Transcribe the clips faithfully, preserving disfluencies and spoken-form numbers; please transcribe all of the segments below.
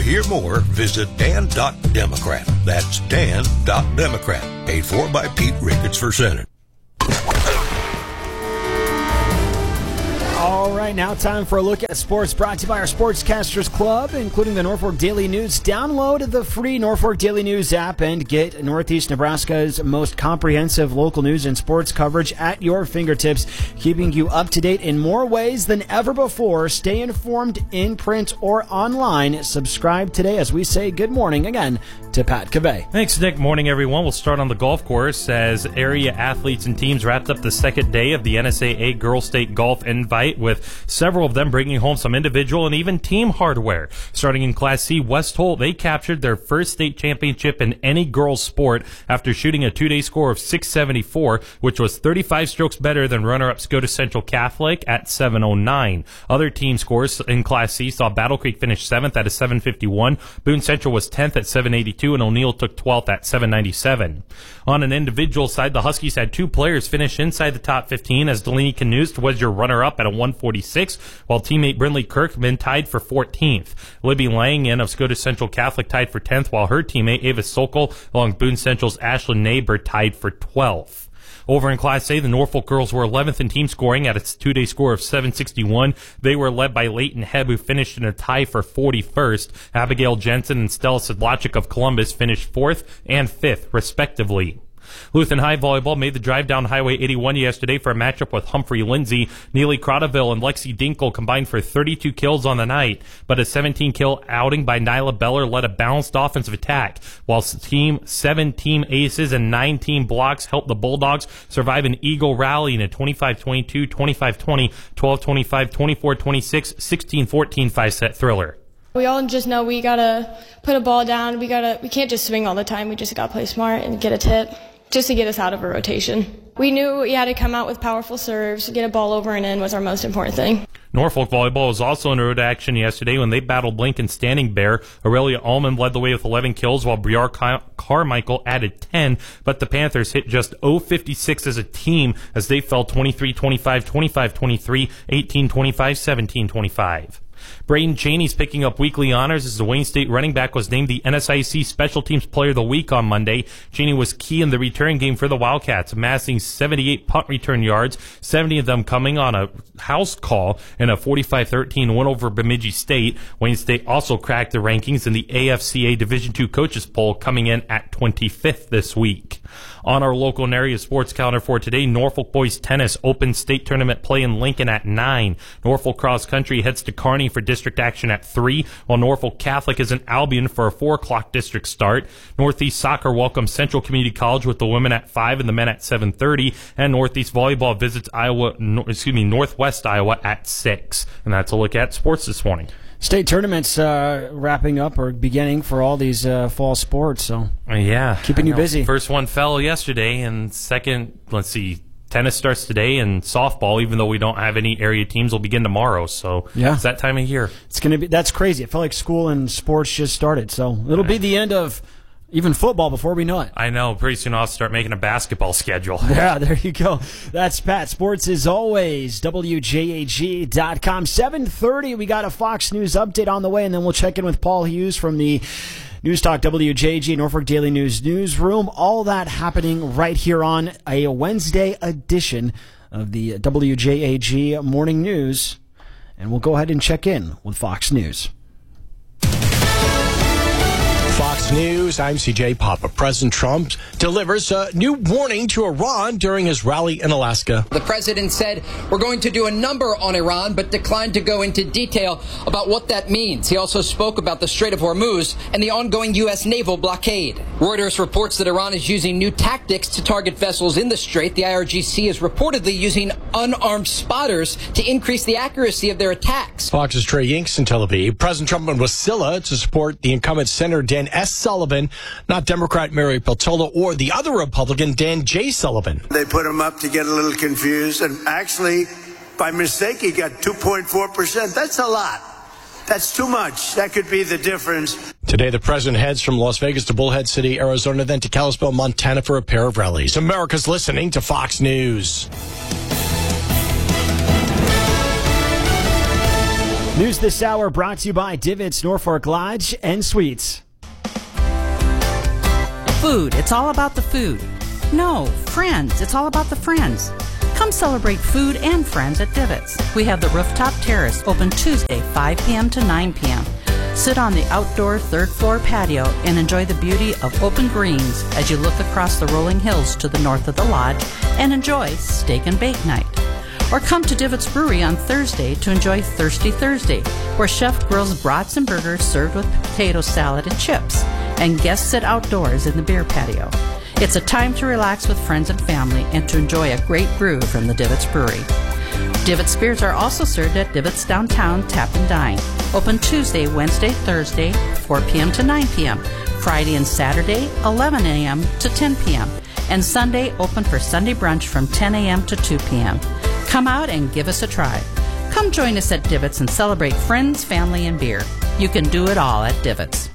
hear more, visit dan dot democrat. That's dan dot democrat. Paid for by Pete Ricketts for Senate. All right, now time for a look at sports brought to you by our Sportscasters Club, including the Norfolk Daily News. Download the free Norfolk Daily News app and get Northeast Nebraska's most comprehensive local news and sports coverage at your fingertips, keeping you up to date in more ways than ever before. Stay informed in print or online. Subscribe today as we say good morning again to Pat Cavay. Thanks, Nick. Morning, everyone. We'll start on the golf course as area athletes and teams wrapped up the second day of the N S A A Girls State Golf Invite, with several of them bringing home some individual and even team hardware. Starting in Class C, West Holt, they captured their first state championship in any girls sport after shooting a two-day score of six seventy-four, which was thirty-five strokes better than runner-up Scotus Central Catholic at seven oh nine. Other team scores in Class C saw Battle Creek finish seventh at a seven fifty-one, Boone Central was tenth at seven eighty-two, and O'Neill took twelfth at seven ninety-seven. On an individual side, the Huskies had two players finish inside the top fifteen as Delaney Knust was your runner-up at a one forty-six, while teammate Brindley Kirkman tied for fourteenth. Libby Langen of Scotus Central Catholic tied for tenth, while her teammate Ava Sokol along Boone Central's Ashlyn Neighbor tied for twelfth. Over in Class A, the Norfolk girls were eleventh in team scoring at its two-day score of seven sixty-one. They were led by Leighton Hebb, who finished in a tie for forty-first. Abigail Jensen and Stella Sedlacek of Columbus finished fourth and fifth, respectively. Lutheran High Volleyball made the drive down Highway eighty-one yesterday for a matchup with Humphrey Lindsay. Neely Crotaville and Lexi Dinkle combined for thirty-two kills on the night, but a seventeen-kill outing by Nyla Beller led a balanced offensive attack, while team seven team aces and nine team blocks helped the Bulldogs survive an Eagle rally in a twenty-five twenty-two, twenty-five twenty, twelve twenty-five, twenty-four twenty-six, sixteen fourteen five-set thriller. We all just know we gotta put a ball down. We gotta, we can't just swing all the time. We just gotta play smart and get a tip, just to get us out of a rotation. We knew we had to come out with powerful serves. Get a ball over and in was our most important thing. Norfolk Volleyball was also in road action yesterday when they battled Lincoln Standing Bear. Aurelia Allman led the way with eleven kills, while Briar Car- Carmichael added ten, but the Panthers hit just oh fifty-six as a team as they fell twenty-three twenty-five, twenty-five twenty-three, eighteen twenty-five, seventeen twenty-five. Braden Cheney's picking up weekly honors as the Wayne State running back was named the N S I C Special Teams Player of the Week on Monday. Cheney was key in the return game for the Wildcats, amassing seventy-eight punt return yards, seventy of them coming on a house call in a forty-five thirteen win over Bemidji State. Wayne State also cracked the rankings in the A F C A Division two Coaches Poll, coming in at twenty-fifth this week. On our local and area sports calendar for today, Norfolk Boys Tennis Open State Tournament play in Lincoln at nine. Norfolk Cross Country heads to Kearney for district action at three, while Norfolk Catholic is in Albion for a four o'clock district start. Northeast Soccer welcomes Central Community College with the women at five and the men at seven thirty, and Northeast Volleyball visits Iowa, no, excuse me, Northwest Iowa at six. And that's a look at sports this morning. State tournaments uh, wrapping up or beginning for all these uh, fall sports, so yeah, keeping you busy. First one fell yesterday, and second, let's see, tennis starts today, and softball, even though we don't have any area teams, will begin tomorrow. So yeah, it's that time of year. It's gonna be that's crazy. It felt like school and sports just started, so it'll be the end of even football before we know it. I know. Pretty soon I'll start making a basketball schedule. Yeah, there you go. That's Pat. Sports as always, W J A G dot com. seven thirty, we got a Fox News update on the way, and then we'll check in with Paul Hughes from the News Talk W J A G Norfolk Daily News newsroom. All that happening right here on a Wednesday edition of the W J A G Morning News. And we'll go ahead and check in with Fox News. Fox News, I'm C J Papa. President Trump delivers a new warning to Iran during his rally in Alaska. The president said, we're going to do a number on Iran, but declined to go into detail about what that means. He also spoke about the Strait of Hormuz and the ongoing U S naval blockade. Reuters reports that Iran is using new tactics to target vessels in the strait. The I R G C is reportedly using unarmed spotters to increase the accuracy of their attacks. Fox's Trey Yinks in Tel Aviv. President Trump went with Wasilla to support the incumbent Senator Dan S. Sullivan, not Democrat Mary Peltola or the other Republican Dan J. Sullivan. They put him up to get a little confused, and actually, by mistake, he got two point four percent. That's a lot. That's too much. That could be the difference. Today, the president heads from Las Vegas to Bullhead City, Arizona, then to Kalispell, Montana for a pair of rallies. America's listening to Fox News. News this hour brought to you by Divots Norfolk Lodge and Suites. Food, it's all about the food. No, friends, it's all about the friends. Come celebrate food and friends at Divots. We have the rooftop terrace open Tuesday, five p.m. to nine p.m. Sit on the outdoor third floor patio and enjoy the beauty of open greens as you look across the rolling hills to the north of the lodge and enjoy steak and bake night. Or come to Divots Brewery on Thursday to enjoy Thirsty Thursday, where Chef grills brats and burgers served with potato salad and chips, and guests sit outdoors in the beer patio. It's a time to relax with friends and family and to enjoy a great brew from the Divots Brewery. Divots beers are also served at Divots Downtown Tap and Dine, open Tuesday, Wednesday, Thursday, four p.m. to nine p.m., Friday and Saturday, eleven a.m. to ten p.m., and Sunday open for Sunday brunch from ten a.m. to two p.m. Come out and give us a try. Come join us at Divots and celebrate friends, family, and beer. You can do it all at Divots.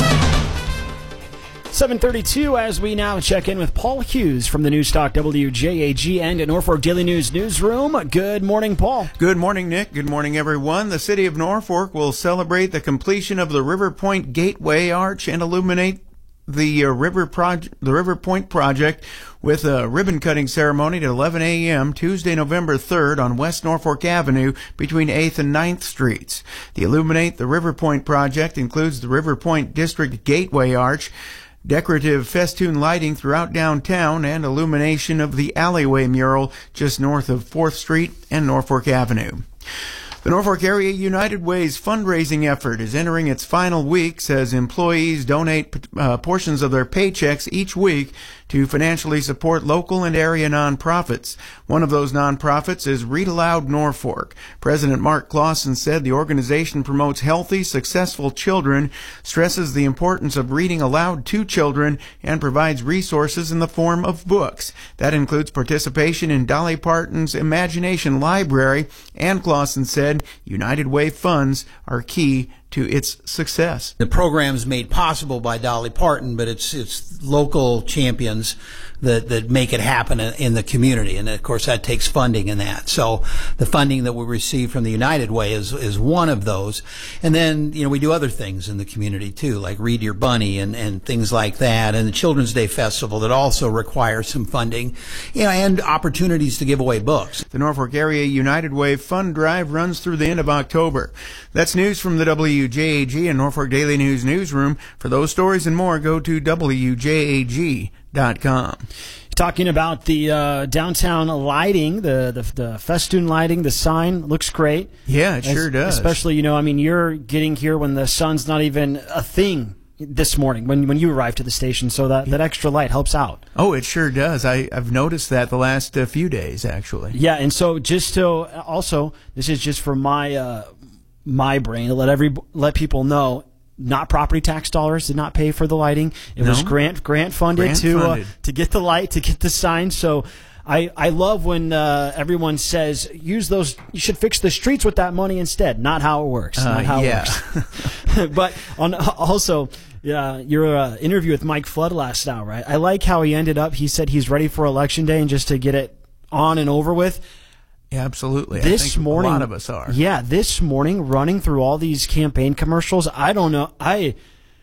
seven thirty-two as we now check in with Paul Hughes from the Newstalk W J A G and Norfolk Daily News Newsroom. Good morning, Paul. Good morning, Nick. Good morning, everyone. The city of Norfolk will celebrate the completion of the River Point Gateway Arch and illuminate the uh, River Proj- the River Point project with a ribbon-cutting ceremony at eleven a.m. Tuesday, November third on West Norfolk Avenue between eighth and ninth Streets. The Illuminate the River Point project includes the River Point District Gateway Arch, decorative festoon lighting throughout downtown, and illumination of the alleyway mural just north of fourth Street and Norfolk Avenue. The Norfolk Area United Way's fundraising effort is entering its final weeks as employees donate uh, portions of their paychecks each week to financially support local and area nonprofits. One of those nonprofits is Read Aloud Norfolk. President Mark Clausen said the organization promotes healthy, successful children, stresses the importance of reading aloud to children, and provides resources in the form of books. That includes participation in Dolly Parton's Imagination Library, and Clausen said United Way funds are key to its success. The program's made possible by Dolly Parton, but it's it's local champions that that make it happen in the community, and of course that takes funding in that. So the funding that we receive from the United Way is is one of those, and then you know we do other things in the community too, like Read Your Bunny and and things like that, and the Children's Day Festival that also requires some funding, you know, and opportunities to give away books. The Norfolk Area United Way Fund Drive runs through the end of October. That's news from the W J A G and Norfolk Daily News Newsroom. For those stories and more, go to W J A G dot com. Talking about the uh, downtown lighting, the, the the festoon lighting, the sign looks great. Yeah, it As, sure does. Especially, you know, I mean, you're getting here when the sun's not even a thing this morning when when you arrived to the station, so that, that extra light helps out. Oh, it sure does. I, I've noticed that the last uh, few days, actually. Yeah, and so just to also, this is just for my uh, my brain to let every let people know. Not property tax dollars did not pay for the lighting. It no? was grant grant funded grant to funded. Uh, to get the light, to get the sign. So I I love when uh, everyone says use those. You should fix the streets with that money instead. Not how it works. Uh, not how yeah. it works. But on also. Yeah, your uh, interview with Mike Flood last hour, right? I like how he ended up. He said he's ready for Election Day and just to get it on and over with. Yeah, absolutely. This I think morning, a lot of us are. Yeah, this morning, running through all these campaign commercials, I don't know. I,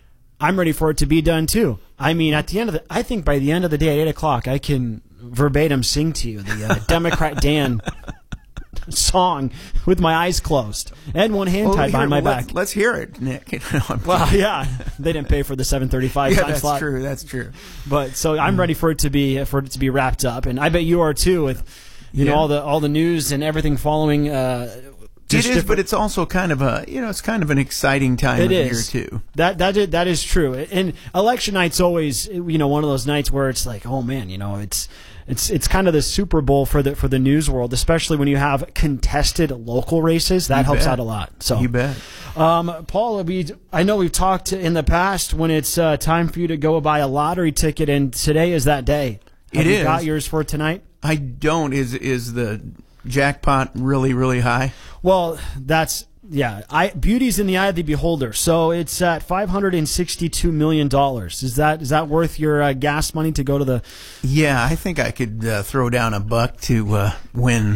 I'm ready for it to be done too. I mean, at the end of the, I think by the end of the day at eight o'clock, I can verbatim sing to you the uh, Democrat Dan song with my eyes closed and one hand well, tied here, behind my let's, back. Let's hear it, Nick. No, well, yeah, they didn't pay for the seven thirty-five yeah, time that's slot. true. That's true. But so I'm ready for it to be for it to be wrapped up, and I bet you are too. With you yeah. know all the all the news and everything following. Uh, It is, but it's also kind of a you know it's kind of an exciting time it of is. year too. That that is, that is true. And election night's always you know one of those nights where it's like, oh man, you know it's it's it's kind of the Super Bowl for the for the news world, especially when you have contested local races. That You helps bet. out a lot. So you bet. Um, Paul, we I know we've talked in the past when it's uh, time for you to go buy a lottery ticket, and today is that day. Have It you is. got yours for tonight? I don't. Is is the jackpot really really high? Well, that's yeah. I beauty's in the eye of the beholder. So it's at five hundred and sixty-two million dollars. Is that is that worth your uh, gas money to go to the? Yeah, I think I could uh, throw down a buck to uh, win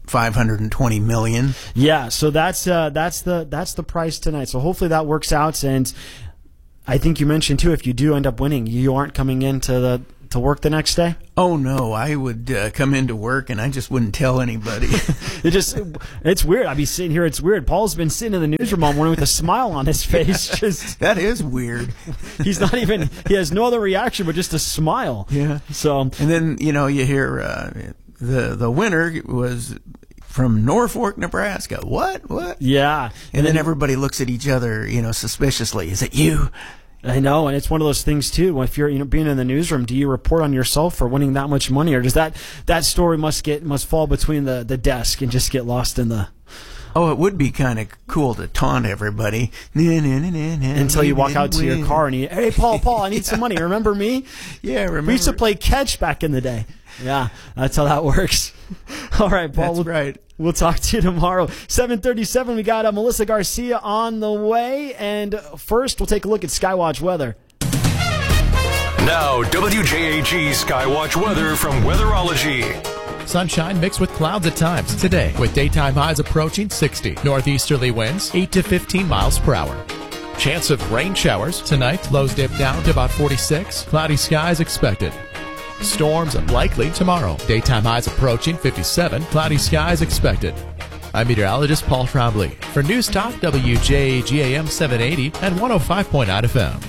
five hundred twenty million dollars. Yeah, so that's uh, that's the that's the price tonight. So hopefully that works out. And I think you mentioned too, if you do end up winning, you aren't coming into the to work the next day. Oh no, I would uh, come into work and I just wouldn't tell anybody. It just it's weird. I'd be sitting here. It's weird. Paul's been sitting in the newsroom all morning with a smile on his face. Yeah, just that is weird. He's not even. He has no other reaction but just a smile. Yeah. So and then you know you hear uh, the the winner was from Norfolk, Nebraska. What? What? Yeah. And, and then, then everybody looks at each other, you know, suspiciously. Is it you? I know, and it's one of those things too. If you're, you know, being in the newsroom, do you report on yourself for winning that much money, or does that that story must get must fall between the, the desk and just get lost in the? Oh, it would be kind of cool to taunt everybody until you walk out to your car and you, hey, Paul, Paul, I need some money. Remember me? Yeah, remember. We used to play catch back in the day. Yeah, that's how that works. All right, Paul. That's we'll, right. We'll talk to you tomorrow. seven thirty-seven, we got uh, Melissa Garcia on the way. And first, we'll take a look at Skywatch weather. Now, W J A G Skywatch weather from Weatherology. Sunshine mixed with clouds at times today, with daytime highs approaching sixty. Northeasterly winds eight to fifteen miles per hour. Chance of rain showers tonight. Lows dip down to about forty-six. Cloudy skies expected. Storms likely tomorrow. Daytime highs approaching fifty-seven. Cloudy skies expected. I'm meteorologist Paul Trombley for News Talk W J A G A M seven eighty and one oh five point nine F M.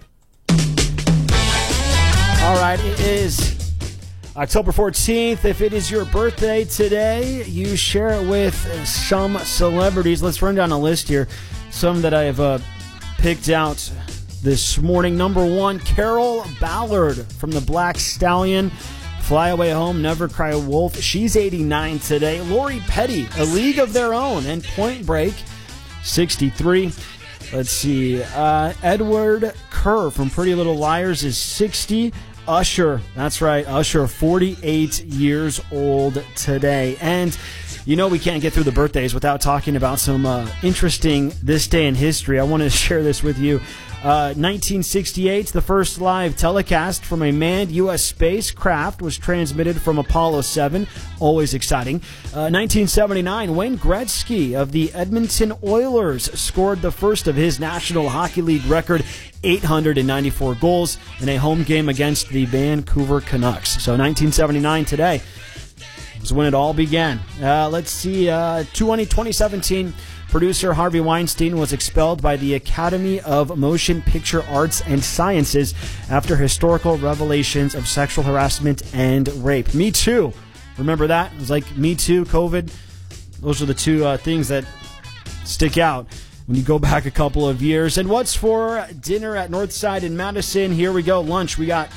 All right, it is October fourteenth. If it is your birthday today, you share it with some celebrities. Let's run down a list here. Some that I have uh, picked out this morning. Number one, Carol Ballard from the Black Stallion. Fly Away Home, Never Cry Wolf. She's eighty-nine today. Lori Petty, A League of Their Own, and Point Break, sixty-three. Let's see. Uh, Edward Kerr from Pretty Little Liars is sixty. Usher, that's right, Usher, forty-eight years old today. And you know we can't get through the birthdays without talking about some uh, interesting this day in history. I want to share this with you. Uh, nineteen sixty-eight, the first live telecast from a manned U S spacecraft was transmitted from Apollo seven. Always exciting. Uh, nineteen seventy-nine, Wayne Gretzky of the Edmonton Oilers scored the first of his National Hockey League record, eight hundred ninety-four goals in a home game against the Vancouver Canucks. So nineteen seventy-nine today was when it all began. Uh, let's see, uh, twenty seventeen, producer Harvey Weinstein was expelled by the Academy of Motion Picture Arts and Sciences after historical revelations of sexual harassment and rape. Me Too. Remember that? It was like Me Too, COVID. Those are the two uh, things that stick out when you go back a couple of years. And what's for dinner at Northside in Madison? Here we go. Lunch. We got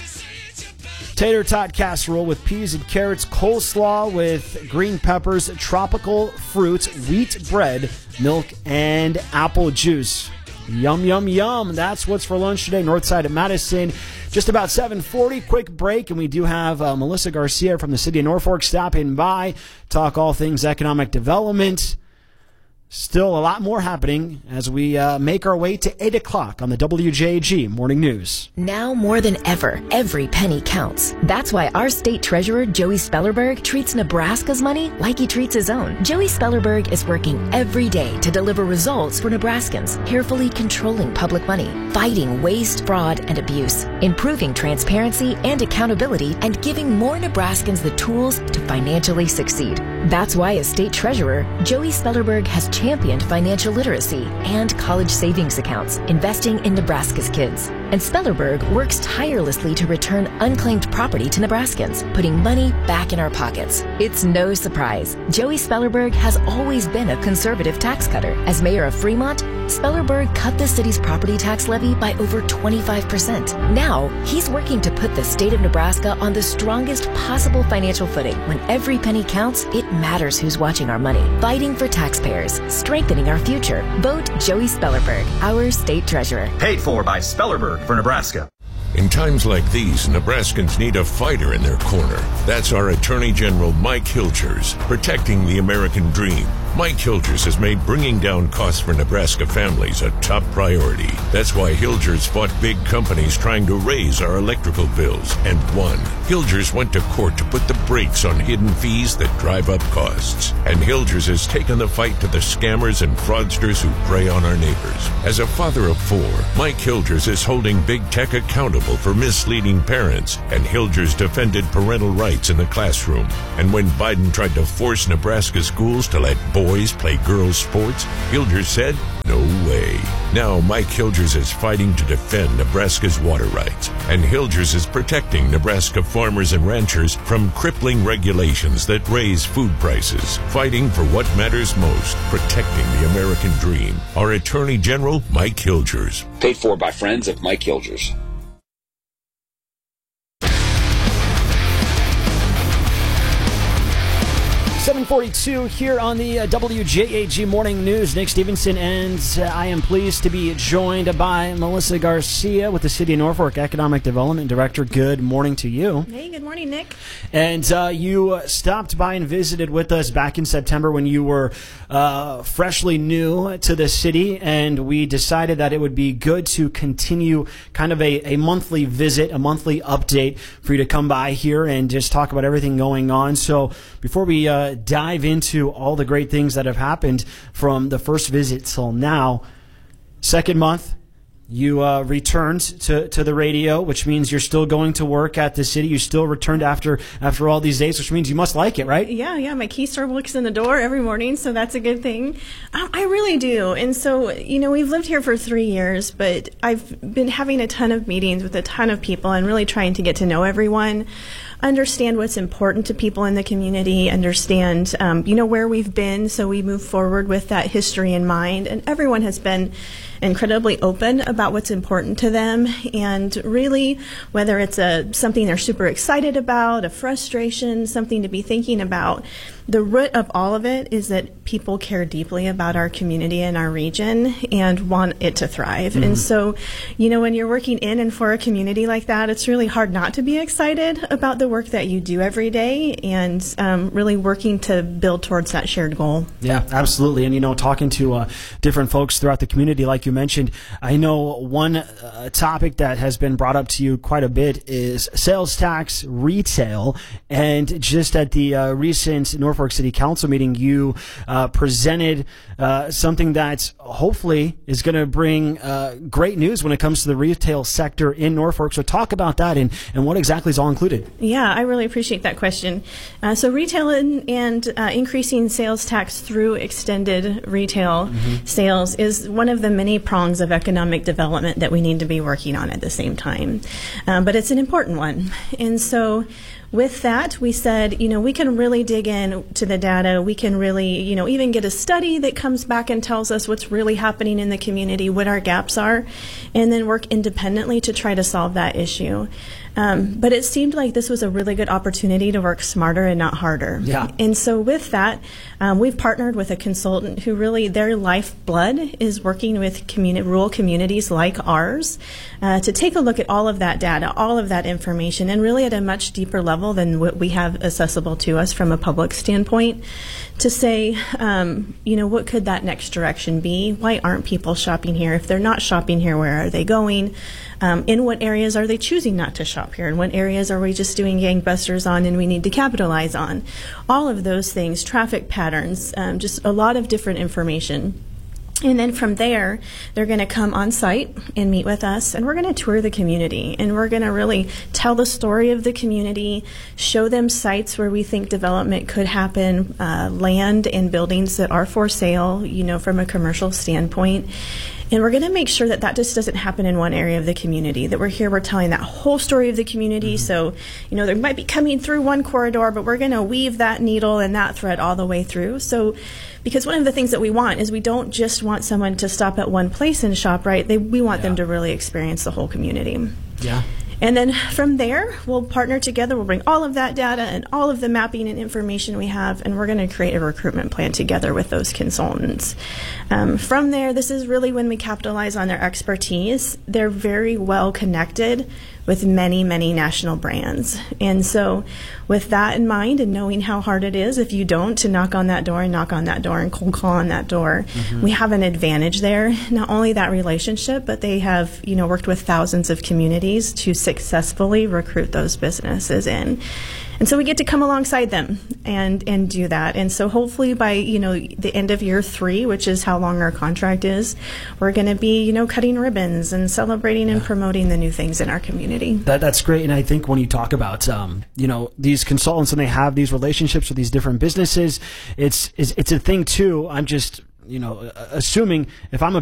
tater tot casserole with peas and carrots, coleslaw with green peppers, tropical fruits, wheat bread, milk, and apple juice. Yum, yum, yum. That's what's for lunch today, Northside at Madison. Just about seven forty, quick break, and we do have uh, Melissa Garcia from the city of Norfolk stopping by, talk all things economic development. Still a lot more happening as we uh, make our way to eight o'clock on the W J A G Morning News. Now more than ever, every penny counts. That's why our state treasurer, Joey Spellerberg, treats Nebraska's money like he treats his own. Joey Spellerberg is working every day to deliver results for Nebraskans, carefully controlling public money, fighting waste, fraud, and abuse, improving transparency and accountability, and giving more Nebraskans the tools to financially succeed. That's why as state treasurer, Joey Spellerberg has championed financial literacy and college savings accounts, investing in Nebraska's kids. And Spellerberg works tirelessly to return unclaimed property to Nebraskans, putting money back in our pockets. It's no surprise. Joey Spellerberg has always been a conservative tax cutter. As mayor of Fremont, Spellerberg cut the city's property tax levy by over twenty-five percent. Now, he's working to put the state of Nebraska on the strongest possible financial footing. When every penny counts, it matters who's watching our money. Fighting for taxpayers, strengthening our future. Vote Joey Spellerberg, our state treasurer. Paid for by Spellerberg for Nebraska. In times like these, Nebraskans need a fighter in their corner. That's our Attorney General Mike Hilgers, protecting the American dream. Mike Hilgers has made bringing down costs for Nebraska families a top priority. That's why Hilgers fought big companies trying to raise our electrical bills and won. Hilgers went to court to put the brakes on hidden fees that drive up costs. And Hilgers has taken the fight to the scammers and fraudsters who prey on our neighbors. As a father of four, Mike Hilgers is holding big tech accountable for misleading parents, and Hilgers defended parental rights in the classroom. And when Biden tried to force Nebraska schools to let boys play girls' sports, Hilgers said, no way. Now Mike Hilgers is fighting to defend Nebraska's water rights, and Hilgers is protecting Nebraska farmers and ranchers from crippling regulations that raise food prices, fighting for what matters most, protecting the American dream. Our Attorney General, Mike Hilgers. Paid for by friends of Mike Hilgers. seven forty-two here on the uh, W J A G Morning News. Nick Stevenson, and uh, I am pleased to be joined by Melissa Garcia with the City of Norfolk Economic Development Director. Good morning to you. Hey, good morning, Nick. And uh, you uh, stopped by and visited with us back in September when you were uh, freshly new to the city, and we decided that it would be good to continue kind of a, a monthly visit, a monthly update for you to come by here and just talk about everything going on. So before we uh, dive into all the great things that have happened from the first visit till now, second month, you uh, returned to, to the radio, which means you're still going to work at the city. You still returned after after all these days, which means you must like it, right? Yeah, yeah. My key store looks in the door every morning, so that's a good thing. I, I really do. And so, you know, we've lived here for three years, but I've been having a ton of meetings with a ton of people and really trying to get to know everyone, understand what's important to people in the community, understand, um, you know, where we've been, so we move forward with that history in mind. And everyone has been incredibly open about what's important to them, and really, whether it's a something they're super excited about, a frustration, something to be thinking about, the root of all of it is that people care deeply about our community and our region and want it to thrive. Mm-hmm. And so, you know, when you're working in and for a community like that, it's really hard not to be excited about the work that you do every day, and um, really working to build towards that shared goal. Yeah, absolutely. And, you know, talking to uh, different folks throughout the community, like you mentioned, I know one uh, topic that has been brought up to you quite a bit is sales tax retail. And just at the uh, recent Norfolk City Council meeting, you uh, presented uh, something that hopefully is going to bring uh, great news when it comes to the retail sector in Norfolk. So talk about that and, and what exactly is all included. Yeah, I really appreciate that question. Uh, so retail and, and uh, increasing sales tax through extended retail mm-hmm. sales is one of the many prongs of economic development that we need to be working on at the same time. Um, but it's an important one. And so with that, we said, you know, we can really dig in to the data. We can really, you know, even get a study that comes back and tells us what's really happening in the community, what our gaps are, and then work independently to try to solve that issue. Um, but it seemed like this was a really good opportunity to work smarter and not harder. Yeah. And so with that, um, we've partnered with a consultant who really, their lifeblood is working with communi- rural communities like ours uh, to take a look at all of that data, all of that information, and really at a much deeper level than what we have accessible to us from a public standpoint, to say, um, you know, what could that next direction be? Why aren't people shopping here? If they're not shopping here, where are they going? Um, in what areas are they choosing not to shop here? In what areas are we just doing gangbusters on and we need to capitalize on? All of those things, traffic patterns, um, just a lot of different information. And then from there, they're going to come on site and meet with us, and we're going to tour the community, and we're going to really tell the story of the community, show them sites where we think development could happen, uh, land and buildings that are for sale, you know, from a commercial standpoint. And we're going to make sure that that just doesn't happen in one area of the community, that we're here, we're telling that whole story of the community. Mm-hmm. So, you know, they might be coming through one corridor, but we're going to weave that needle and that thread all the way through. So, because one of the things that we want is we don't just want someone to stop at one place and shop, right? They, we want yeah. them to really experience the whole community. Yeah. And then from there, we'll partner together. We'll bring all of that data and all of the mapping and information we have, and we're going to create a recruitment plan together with those consultants. Um, from there, this is really when we capitalize on their expertise. They're very well connected with many, many national brands. And so with that in mind and knowing how hard it is if you don't to knock on that door and knock on that door and cold call on that door, mm-hmm. we have an advantage there. Not only that relationship, but they have, you know, worked with thousands of communities to successfully recruit those businesses in. And so we get to come alongside them and, and do that. And so hopefully by, you know, the end of year three, which is how long our contract is, we're going to be, you know, cutting ribbons and celebrating and promoting the new things in our community. That, that's great. And I think when you talk about, um, you know, these consultants and they have these relationships with these different businesses, it's, it's, it's a thing too. I'm just, you know, assuming if I'm a